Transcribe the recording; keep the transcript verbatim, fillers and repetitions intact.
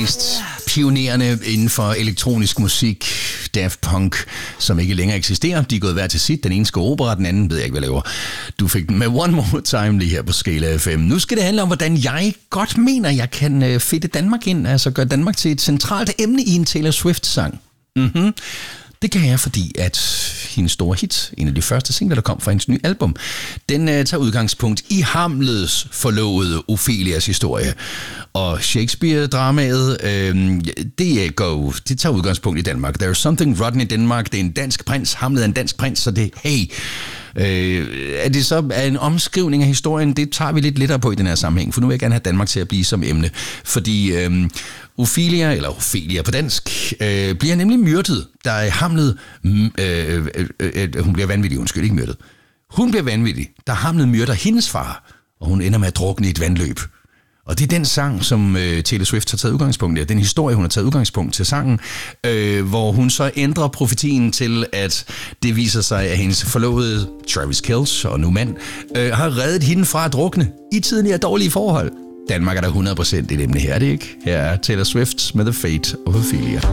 mest pionerende inden for elektronisk musik, Daft Punk, som ikke længere eksisterer. De er gået hver til sit. Den ene skal opera, den anden ved jeg ikke, hvad laver. Du fik den med One More Time lige her på Skala F M. Nu skal det handle om, hvordan jeg godt mener, jeg kan fedte Danmark ind, altså gøre Danmark til et centralt emne i en Taylor Swift-sang. Mhm. Det kan jeg, fordi at hendes store hit, en af de første singler, der kom fra hendes nye album, den uh, tager udgangspunkt i Hamlets forlovede Ophelias historie. Og Shakespeare-dramaet, øh, det, går, det tager udgangspunkt i Danmark. There's something rotten in Denmark. Det er en dansk prins. Hamlet er en dansk prins, så det hey. Øh, er det så er en omskrivning af historien? Det tager vi lidt lettere på i den her sammenhæng, for nu vil jeg gerne have Danmark til at blive som emne. Fordi øh, Ophelia, eller Ophelia på dansk, øh, bliver nemlig myrdet. Der er Hamlet, øh, øh, øh, hun bliver vanvittig, undskyld, ikke myrdet. Hun bliver vanvittig, der Hamlet myrder hendes far, og hun ender med at drukne i et vandløb. Og det er den sang, som øh, Taylor Swift har taget udgangspunkt i. Den historie, hun har taget udgangspunkt til sangen, øh, hvor hun så ændrer profetien til, at det viser sig, at hendes forlovede Travis Kelce og nu mand øh, har reddet hende fra at drukne i tidligere dårlige forhold. Danmark er der hundrede procent et emne her, er det ikke? Her er Taylor Swift med The Fate of Ophelia.